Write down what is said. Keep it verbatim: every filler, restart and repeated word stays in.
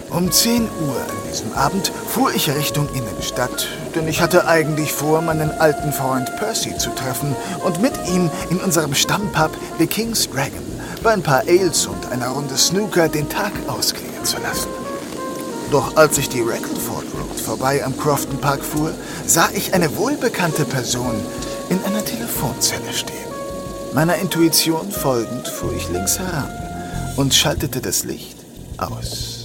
Um zehn Uhr an diesem Abend fuhr ich Richtung Innenstadt, denn ich hatte eigentlich vor, meinen alten Freund Percy zu treffen und mit ihm in unserem Stammpub The King's Dragon bei ein paar Ales und einer Runde Snooker den Tag ausklingen zu lassen. Doch als ich die Rackleford Road vorbei am Crofton Park fuhr, sah ich eine wohlbekannte Person in einer Telefonzelle stehen. Meiner Intuition folgend fuhr ich links heran und schaltete das Licht aus.